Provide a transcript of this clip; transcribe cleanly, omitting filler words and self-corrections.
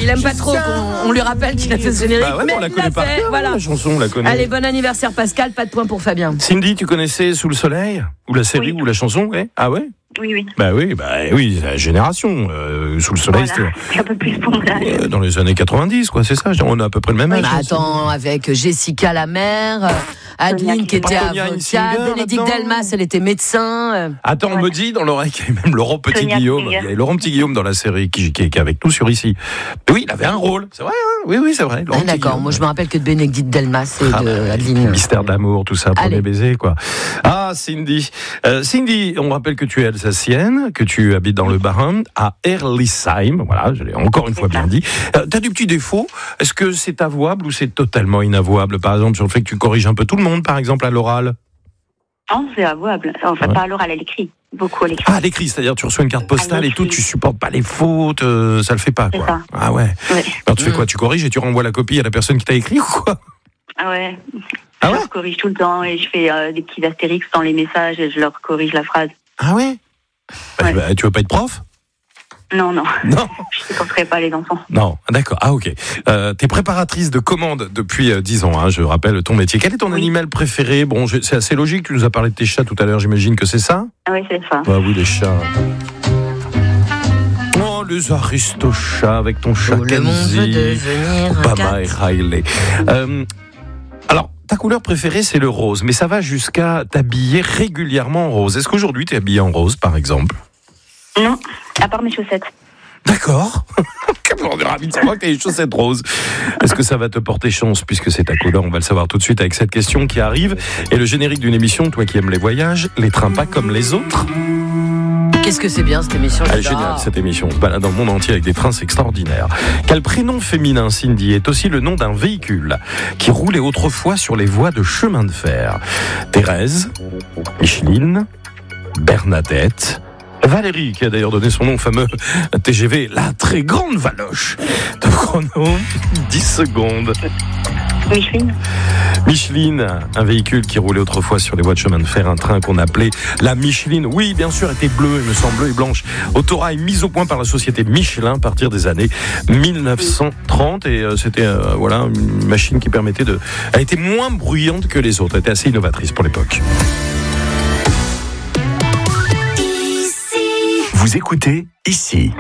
Il aime pas trop qu'on lui rappelle qu'il a fait ce générique. Bah ouais, mais on la connaît pas. Voilà. La chanson, on la connaît. Allez, bon anniversaire Pascal, pas de point pour Fabien. Cindy, tu connaissais Sous le soleil? Ou la série, ou la chanson, ouais? Ah ouais? Oui. Bah oui, la génération. Sous le soleil, Voilà. C'est un peu plus pour moi. dans les années 90, quoi, c'est ça. On a à peu près le même âge. Bah attends, avec Jessica la mère, Adeline qui était Tonya avocate, Insinger, Bénédicte là-dedans. Delmas, elle était médecin. Attends, on me dit dans l'oreille qu'il y avait même Laurent Petit-Guillaume. Il y avait Laurent Petit-Guillaume dans la série qui est avec nous sur ici. Oui, il avait un rôle. C'est vrai, hein? Oui, c'est vrai. Laurent D'accord, Petit-Guillaume. moi je me rappelle que de Bénédicte Delmas et de Adeline. Mystère d'amour, tout ça, premier Allez. baiser, quoi. Ah, Cindy. Cindy, on rappelle que tu es alsacienne, que tu habites dans le Bas-Rhin, à Erlisheim. Voilà, je l'ai encore une fois bien dit. T'as du petit défaut. Est-ce que c'est avouable ou c'est totalement inavouable? Par exemple, sur le fait que tu corriges un peu tout le monde, par exemple, à l'oral? Non, c'est avouable. Enfin, pas à l'oral, à l'écrit. Beaucoup à l'écrit. Ah, à l'écrit, c'est-à-dire tu reçois une carte postale et tout, tu supportes pas les fautes, ça le fait pas, C'est quoi. ça. Ah ouais. Ouais. Alors tu fais quoi? Tu corriges et tu renvoies la copie à la personne qui t'a écrit ou quoi? Ah ouais. Ah Je ouais leur corrige tout le temps et je fais des petits astérix dans les messages et je leur corrige la phrase. Ah ouais? Ouais. Bah, tu veux pas être prof? Non. Non. Je ne supporterai pas les enfants. Non, d'accord. Ah ok. T'es préparatrice de commandes depuis 10 ans, hein, je rappelle ton métier. Quel est ton animal préféré? Bon, c'est assez logique, tu nous as parlé de tes chats tout à l'heure, j'imagine que c'est ça? Ah oui, c'est ça. Bah oui, les chats. Oh, les aristochats avec ton chat Tout le monde veut Kenzie, devenir un Obama et cat. Riley. Alors, ta couleur préférée, c'est le rose, mais ça va jusqu'à t'habiller régulièrement en rose. Est-ce qu'aujourd'hui, t'es habillée en rose, par exemple? Non, à part mes chaussettes. D'accord. On est ravis de savoir que tu as les chaussettes roses. Est-ce que ça va te porter chance puisque c'est ta couleur? On va le savoir tout de suite avec cette question qui arrive. Et le générique d'une émission, toi qui aimes les voyages, les trains pas comme les autres. Qu'est-ce que c'est bien cette émission? Elle est j'adore. géniale cette émission. On se balade dans le monde entier avec des trains, c'est extraordinaire. Quel prénom féminin, Cindy, est aussi le nom d'un véhicule qui roulait autrefois sur les voies de chemin de fer? Thérèse, Micheline, Bernadette, Valérie, qui a d'ailleurs donné son nom au fameux TGV, la très grande Valoche. De chrono, 10 secondes. Micheline. Micheline, un véhicule qui roulait autrefois sur les voies de chemin de fer, un train qu'on appelait la Micheline. Oui, bien sûr, était bleu, il me semble, bleu et blanche. Autorail mise au point par la société Michelin à partir des années 1930. Et c'était voilà, une machine qui permettait de... Elle était moins bruyante que les autres, elle était assez innovatrice pour l'époque. Vous écoutez ici.